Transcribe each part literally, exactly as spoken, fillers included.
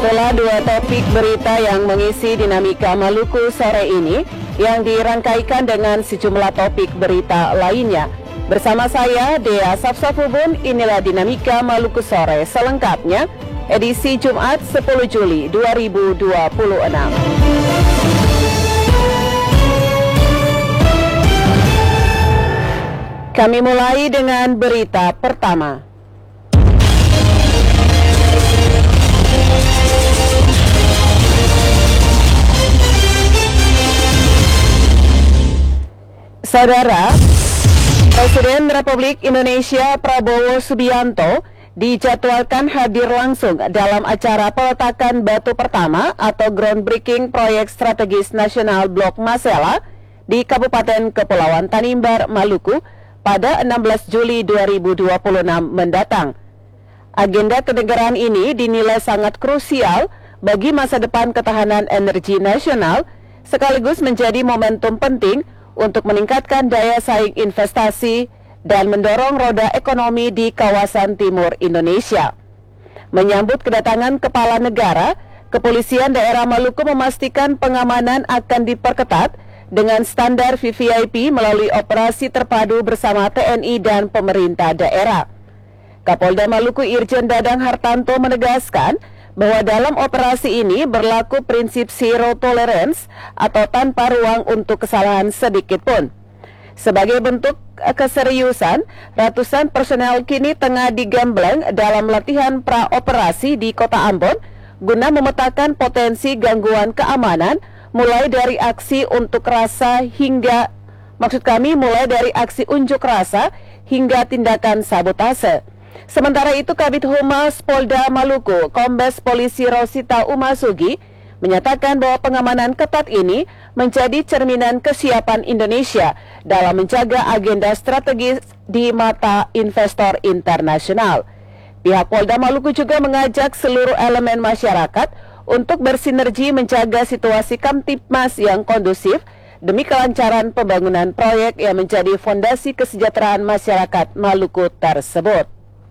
Itulah dua topik berita yang mengisi dinamika Maluku sore ini yang dirangkaikan dengan sejumlah topik berita lainnya. Bersama saya, Dea Safsafubun, inilah dinamika Maluku sore selengkapnya, edisi Jumat sepuluh Juli dua ribu dua puluh enam. Kami mulai dengan berita pertama. Saudara, Presiden Republik Indonesia Prabowo Subianto dijadwalkan hadir langsung dalam acara peletakan batu pertama atau groundbreaking proyek strategis nasional Blok Masela di Kabupaten Kepulauan Tanimbar, Maluku pada enam belas Juli dua ribu dua puluh enam mendatang. Agenda kenegaraan ini dinilai sangat krusial bagi masa depan ketahanan energi nasional, sekaligus menjadi momentum penting untuk meningkatkan daya saing investasi dan mendorong roda ekonomi di kawasan timur Indonesia. Menyambut kedatangan kepala negara, Kepolisian Daerah Maluku memastikan pengamanan akan diperketat dengan standar V V I P melalui operasi terpadu bersama T N I dan pemerintah daerah. Kapolda Maluku Irjen Dadang Hartanto menegaskan bahwa dalam operasi ini berlaku prinsip zero tolerance atau tanpa ruang untuk kesalahan sedikit pun. Sebagai bentuk keseriusan, ratusan personel kini tengah digembleng dalam latihan pra-operasi di Kota Ambon guna memetakan potensi gangguan keamanan mulai dari aksi unjuk rasa hingga maksud kami mulai dari aksi unjuk rasa hingga tindakan sabotase. Sementara itu, Kabid Humas Polda Maluku, Kombes Polisi Rosita Umasugi, menyatakan bahwa pengamanan ketat ini menjadi cerminan kesiapan Indonesia dalam menjaga agenda strategis di mata investor internasional. Pihak Polda Maluku juga mengajak seluruh elemen masyarakat untuk bersinergi menjaga situasi Kamtipmas yang kondusif demi kelancaran pembangunan proyek yang menjadi fondasi kesejahteraan masyarakat Maluku tersebut.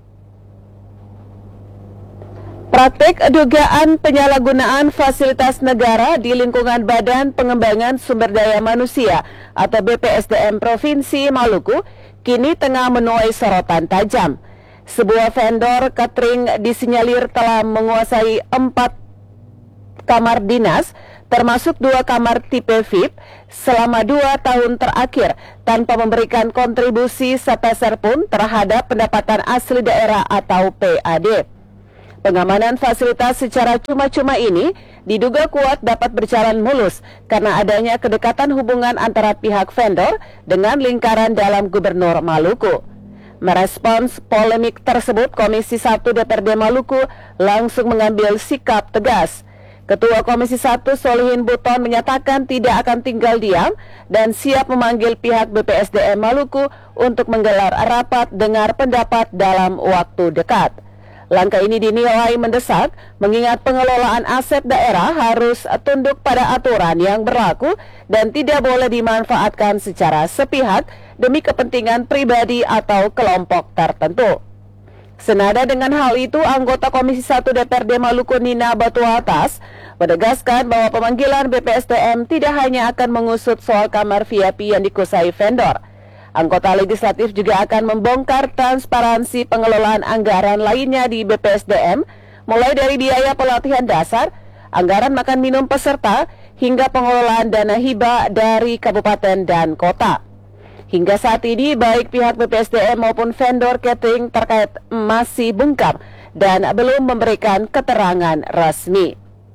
Praktek dugaan penyalahgunaan fasilitas negara di lingkungan Badan Pengembangan Sumber Daya Manusia atau B P S D M Provinsi Maluku kini tengah menuai sorotan tajam. Sebuah vendor catering disinyalir telah menguasai empat kamar dinas, termasuk dua kamar tipe V I P, selama dua tahun terakhir tanpa memberikan kontribusi sepeser pun terhadap pendapatan asli daerah atau P A D. Pengamanan fasilitas secara cuma-cuma ini diduga kuat dapat berjalan mulus karena adanya kedekatan hubungan antara pihak vendor dengan lingkaran dalam Gubernur Maluku. Merespons polemik tersebut, Komisi satu D P R D Maluku langsung mengambil sikap tegas. Ketua Komisi satu Solihin Buton menyatakan tidak akan tinggal diam dan siap memanggil pihak B P S D M Maluku untuk menggelar rapat dengar pendapat dalam waktu dekat. Langkah ini dinilai mendesak mengingat pengelolaan aset daerah harus tunduk pada aturan yang berlaku dan tidak boleh dimanfaatkan secara sepihak demi kepentingan pribadi atau kelompok tertentu. Senada dengan hal itu, anggota Komisi satu D P R D Maluku Nina Batuatas menegaskan bahwa pemanggilan B P S D M tidak hanya akan mengusut soal kamar V I P yang dikuasai vendor. Anggota legislatif juga akan membongkar transparansi pengelolaan anggaran lainnya di B P S D M, mulai dari biaya pelatihan dasar, anggaran makan minum peserta, hingga pengelolaan dana hibah dari kabupaten dan kota. Hingga saat ini, baik pihak B P S D M maupun vendor catering terkait masih bungkam dan belum memberikan keterangan resmi.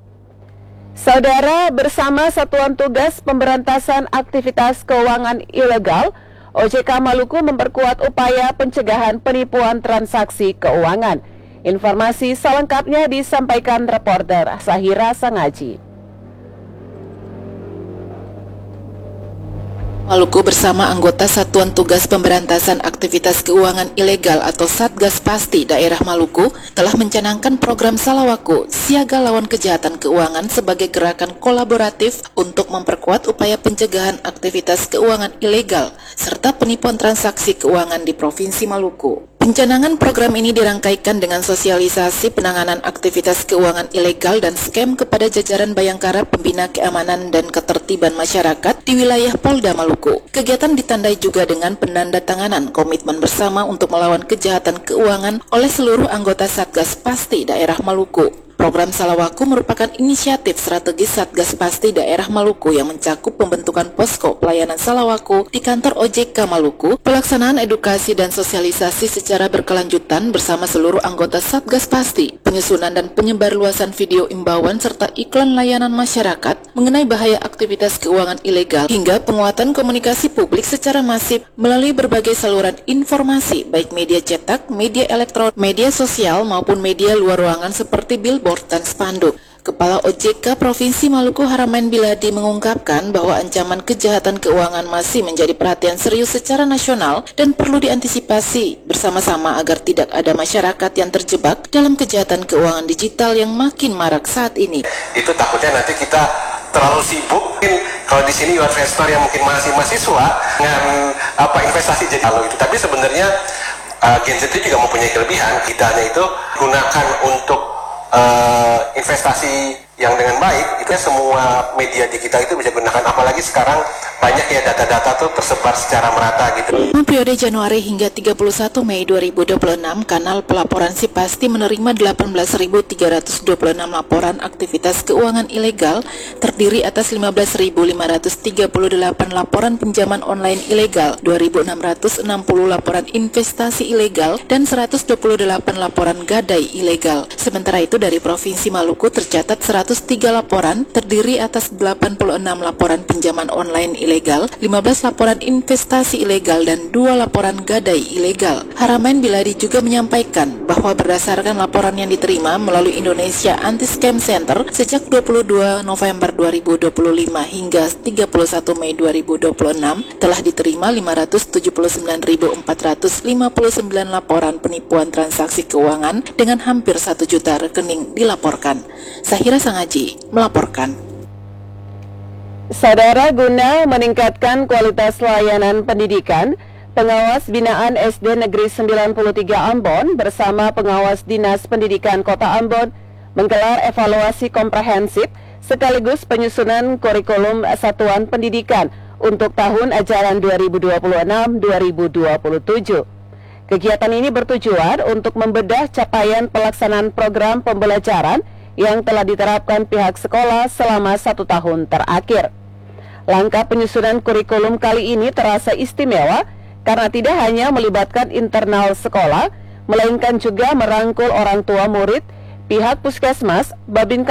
Saudara, bersama Satuan Tugas Pemberantasan Aktivitas Keuangan Ilegal, O J K Maluku memperkuat upaya pencegahan penipuan transaksi keuangan. Informasi selengkapnya disampaikan reporter Sahira Sangaji. Maluku bersama anggota Satuan Tugas Pemberantasan Aktivitas Keuangan Ilegal atau Satgas Pasti Daerah Maluku telah mencanangkan program Salawaku, Siaga Lawan Kejahatan Keuangan sebagai gerakan kolaboratif untuk memperkuat upaya pencegahan aktivitas keuangan ilegal serta penipuan transaksi keuangan di Provinsi Maluku. Pencanangan program ini dirangkaikan dengan sosialisasi penanganan aktivitas keuangan ilegal dan scam kepada jajaran Bayangkara Pembina Keamanan dan Ketertiban Masyarakat di wilayah Polda Maluku. Kegiatan ditandai juga dengan penandatanganan komitmen bersama untuk melawan kejahatan keuangan oleh seluruh anggota Satgas Pasti daerah Maluku. Program Salawaku merupakan inisiatif strategis Satgas Pasti daerah Maluku yang mencakup pembentukan posko pelayanan Salawaku di kantor O J K Maluku, pelaksanaan edukasi dan sosialisasi secara berkelanjutan bersama seluruh anggota Satgas Pasti, penyusunan dan penyebarluasan video imbauan serta iklan layanan masyarakat mengenai bahaya aktivitas keuangan ilegal, hingga penguatan komunikasi publik secara masif melalui berbagai saluran informasi baik media cetak, media elektronik, media sosial maupun media luar ruangan seperti billboard dan spanduk. Kepala O J K Provinsi Maluku Haramain Biladi mengungkapkan bahwa ancaman kejahatan keuangan masih menjadi perhatian serius secara nasional dan perlu diantisipasi bersama-sama agar tidak ada masyarakat yang terjebak dalam kejahatan keuangan digital yang makin marak saat ini. Itu takutnya nanti kita terlalu sibuk, mungkin kalau di sini investor yang mungkin masih mahasiswa dengan apa investasi jadi lalu itu, tapi sebenarnya uh, Gen Z juga mempunyai kelebihan. Kitanya itu gunakan untuk Uh, investasi yang dengan baik, itu semua media digital itu bisa gunakan, apalagi sekarang banyak ya data-data tuh tersebar secara merata gitu. Periode Januari hingga tiga puluh satu Mei dua ribu dua puluh enam, kanal pelaporan Si Pasti menerima delapan belas ribu tiga ratus dua puluh enam laporan aktivitas keuangan ilegal, terdiri atas lima belas ribu lima ratus tiga puluh delapan laporan pinjaman online ilegal, dua ribu enam ratus enam puluh laporan investasi ilegal, dan seratus dua puluh delapan laporan gadai ilegal. Sementara itu dari Provinsi Maluku tercatat seratus tiga laporan, terdiri atas delapan puluh enam laporan pinjaman online ilegal, lima belas laporan investasi ilegal, dan dua laporan gadai ilegal. Haramain Biladi juga menyampaikan bahwa berdasarkan laporan yang diterima melalui Indonesia Anti-Scam Center sejak dua puluh dua November dua ribu dua puluh lima hingga tiga puluh satu Mei dua ribu dua puluh enam, telah diterima lima ratus tujuh puluh sembilan ribu empat ratus lima puluh sembilan laporan penipuan transaksi keuangan dengan hampir satu juta rekening dilaporkan. Sahira Sangaji melaporkan. Saudara, guna meningkatkan kualitas layanan pendidikan, Pengawas Binaan S D Negeri sembilan puluh tiga Ambon bersama Pengawas Dinas Pendidikan Kota Ambon menggelar evaluasi komprehensif sekaligus penyusunan kurikulum satuan pendidikan untuk tahun ajaran dua ribu dua puluh enam dua ribu dua puluh tujuh. Kegiatan ini bertujuan untuk membedah capaian pelaksanaan program pembelajaran yang telah diterapkan pihak sekolah selama satu tahun terakhir. Langkah penyusunan kurikulum kali ini terasa istimewa karena tidak hanya melibatkan internal sekolah, melainkan juga merangkul orang tua murid, pihak puskesmas, Babin